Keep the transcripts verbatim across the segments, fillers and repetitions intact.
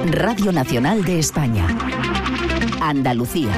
Radio Nacional de España. Andalucía.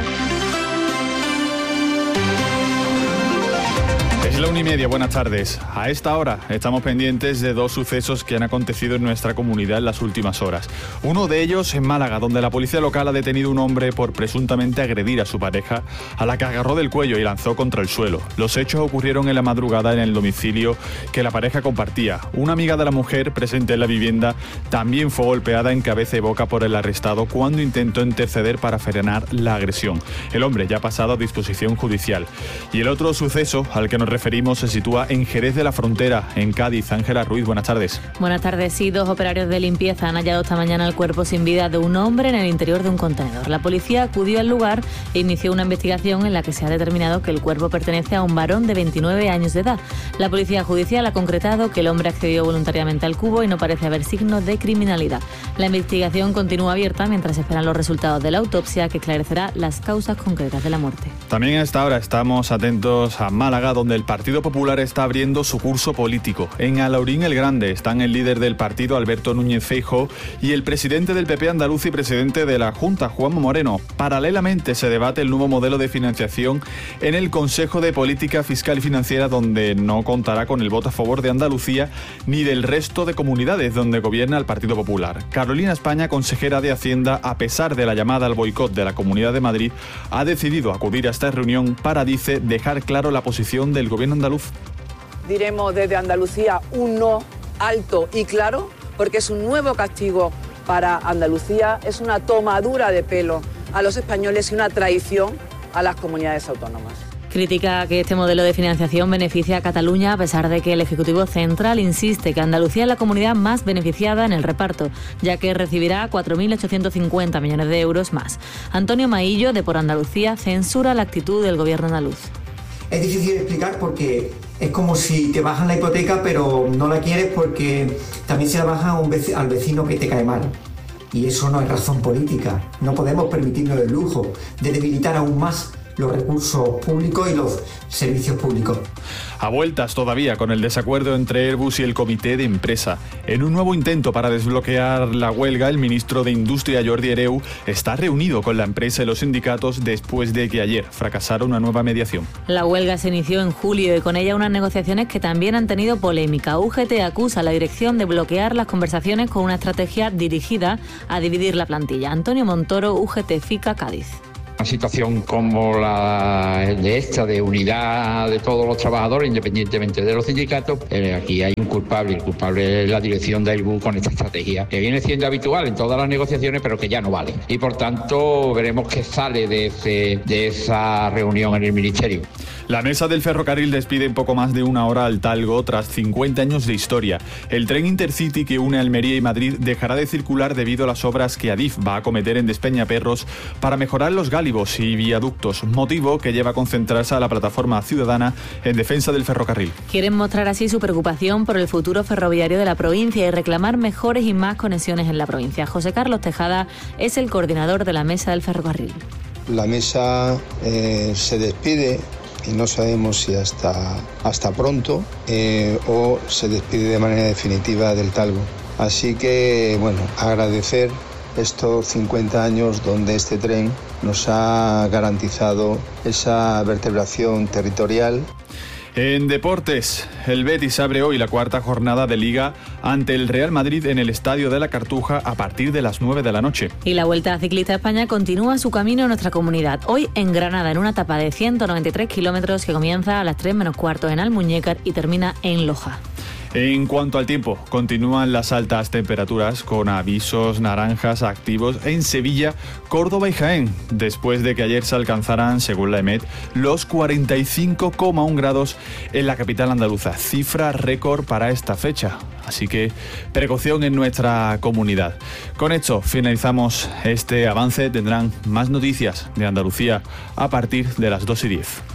Es la una y media, buenas tardes. A esta hora estamos pendientes de dos sucesos que han acontecido en nuestra comunidad en las últimas horas. Uno de ellos en Málaga, donde la policía local ha detenido a un hombre por presuntamente agredir a su pareja, a la que agarró del cuello y lanzó contra el suelo. Los hechos ocurrieron en la madrugada en el domicilio que la pareja compartía. Una amiga de la mujer presente en la vivienda también fue golpeada en cabeza y boca por el arrestado cuando intentó interceder para frenar la agresión. El hombre ya ha pasado a disposición judicial. Y el otro suceso al que nos referimos se sitúa en Jerez de la Frontera, en Cádiz. Ángela Ruiz, buenas tardes. Buenas tardes. Sí, dos operarios de limpieza han hallado esta mañana el cuerpo sin vida de un hombre en el interior de un contenedor. La policía acudió al lugar e inició una investigación en la que se ha determinado que el cuerpo pertenece a un varón de veintinueve años de edad. La policía judicial ha concretado que el hombre accedió voluntariamente al cubo y no parece haber signos de criminalidad. La investigación continúa abierta mientras se esperan los resultados de la autopsia que esclarecerá las causas concretas de la muerte. También a esta hora estamos atentos a Málaga, donde el Partido Popular está abriendo su curso político. En Alhaurín el Grande están el líder del partido, Alberto Núñez Feijóo, y el presidente del P P andaluz y presidente de la Junta, Juanma Moreno. Paralelamente se debate el nuevo modelo de financiación en el Consejo de Política Fiscal y Financiera, donde no contará con el voto a favor de Andalucía ni del resto de comunidades donde gobierna el Partido Popular. Carolina España, consejera de Hacienda, a pesar de la llamada al boicot de la Comunidad de Madrid, ha decidido acudir a esta reunión para, dice, dejar claro la posición del gobierno andaluz. Diremos desde Andalucía un no alto y claro, porque es un nuevo castigo para Andalucía, es una tomadura de pelo a los españoles y una traición a las comunidades autónomas. Critica que este modelo de financiación beneficia a Cataluña, a pesar de que el Ejecutivo Central insiste que Andalucía es la comunidad más beneficiada en el reparto, ya que recibirá cuatro mil ochocientos cincuenta millones de euros más. Antonio Maillo, de Por Andalucía, censura la actitud del gobierno andaluz. Es difícil de explicar porque es como si te bajan la hipoteca pero no la quieres porque también se la bajan a un vec- al vecino que te cae mal. Y eso no es razón política. No podemos permitirnos el lujo de debilitar aún más los recursos públicos y los servicios públicos. A vueltas todavía con el desacuerdo entre Airbus y el comité de empresa. En un nuevo intento para desbloquear la huelga, el ministro de Industria, Jordi Hereu, está reunido con la empresa y los sindicatos después de que ayer fracasara una nueva mediación. La huelga se inició en julio y con ella unas negociaciones que también han tenido polémica. U G T acusa a la dirección de bloquear las conversaciones con una estrategia dirigida a dividir la plantilla. Antonio Montoro, U G T FICA, Cádiz. Una situación como la de esta, de unidad de todos los trabajadores, independientemente de los sindicatos, eh, aquí hay un culpable. El culpable es la dirección de Airbus con esta estrategia, que viene siendo habitual en todas las negociaciones, pero que ya no vale. Y por tanto, veremos qué sale de, ese, de esa reunión en el Ministerio. La mesa del ferrocarril despide en poco más de una hora al Talgo tras cincuenta años de historia. El tren Intercity que une Almería y Madrid dejará de circular debido a las obras que Adif va a acometer en Despeñaperros para mejorar los gálibos y viaductos, motivo que lleva a concentrarse a la plataforma ciudadana en defensa del ferrocarril. Quieren mostrar así su preocupación por el futuro ferroviario de la provincia y reclamar mejores y más conexiones en la provincia. José Carlos Tejada es el coordinador de la mesa del ferrocarril. La mesa eh, se despide y no sabemos si hasta, hasta pronto eh, o se despide de manera definitiva del Talgo. Así que, bueno, agradecer estos cincuenta años donde este tren nos ha garantizado esa vertebración territorial. En deportes, el Betis abre hoy la cuarta jornada de Liga ante el Real Madrid en el Estadio de la Cartuja a partir de las nueve de la noche. Y la Vuelta Ciclista a España continúa su camino en nuestra comunidad. Hoy en Granada, en una etapa de ciento noventa y tres kilómetros que comienza a las tres menos cuarto en Almuñécar y termina en Loja. En cuanto al tiempo, continúan las altas temperaturas con avisos naranjas activos en Sevilla, Córdoba y Jaén, después de que ayer se alcanzaran, según la EMET, los cuarenta y cinco coma uno grados en la capital andaluza, cifra récord para esta fecha. Así que precaución en nuestra comunidad. Con esto finalizamos este avance. Tendrán más noticias de Andalucía a partir de las dos y diez.